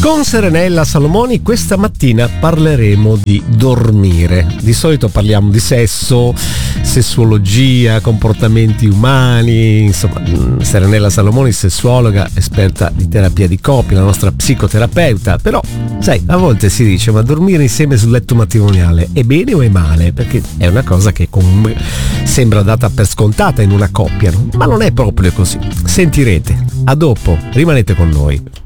Con Serenella Salomoni questa mattina parleremo di dormire. Di solito parliamo di sesso, sessuologia, comportamenti umani, insomma. Serenella Salomoni, sessuologa, esperta di terapia di coppia, la nostra psicoterapeuta. Però, sai, a volte si dice, ma dormire insieme sul letto matrimoniale è bene o è male? Perché è una cosa che comunque sembra data per scontata in una coppia, no? Ma non è proprio così. Sentirete. A dopo, rimanete con noi.